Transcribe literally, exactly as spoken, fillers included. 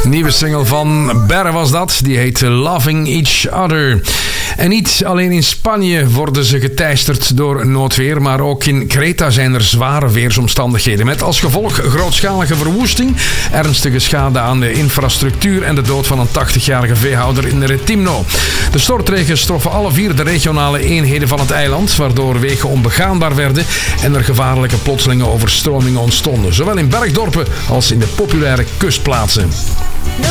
Nieuwe single van Berre was dat. Die heet Loving Each Other. En niet alleen in Spanje worden ze geteisterd door noodweer, maar ook in Kreta zijn er zware weersomstandigheden. Met als gevolg grootschalige verwoesting, ernstige schade aan de infrastructuur en de dood van een tachtigjarige veehouder in Retimno. De stortregens troffen alle vier de regionale eenheden van het eiland, waardoor wegen onbegaanbaar werden en er gevaarlijke plotselinge overstromingen ontstonden. Zowel in bergdorpen als in de populaire kustplaatsen.